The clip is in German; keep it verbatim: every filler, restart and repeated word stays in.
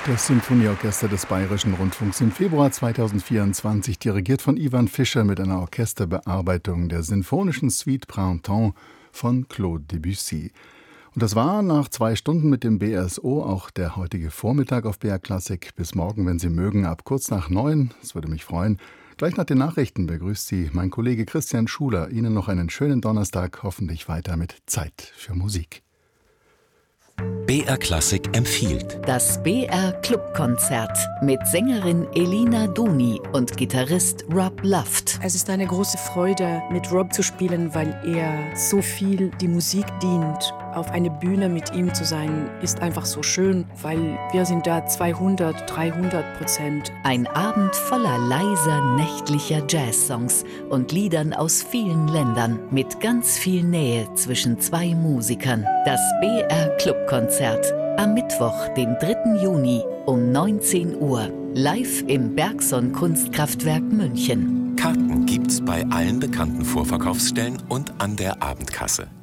Das Sinfonieorchester des Bayerischen Rundfunks im Februar zweitausendvierundzwanzig, dirigiert von Ivan Fischer mit einer Orchesterbearbeitung der sinfonischen Suite Printemps von Claude Debussy. Und das war nach zwei Stunden mit dem B S O auch der heutige Vormittag auf B R Klassik. Bis morgen, wenn Sie mögen, ab kurz nach neun. Es würde mich freuen. Gleich nach den Nachrichten begrüßt Sie mein Kollege Christian Schuler. Ihnen noch einen schönen Donnerstag, hoffentlich weiter mit Zeit für Musik. B R Klassik empfiehlt. Das B R Clubkonzert mit Sängerin Elina Duni und Gitarrist Rob Luft. Es ist eine große Freude, mit Rob zu spielen, weil er so viel die Musik dient. Auf einer Bühne mit ihm zu sein, ist einfach so schön, weil wir sind da zweihundert, dreihundert Prozent. Ein Abend voller leiser, nächtlicher Jazzsongs und Liedern aus vielen Ländern mit ganz viel Nähe zwischen zwei Musikern. Das B R Clubkonzert am Mittwoch, den dritten Juni um neunzehn Uhr, live im Bergson Kunstkraftwerk München. Karten gibt's bei allen bekannten Vorverkaufsstellen und an der Abendkasse.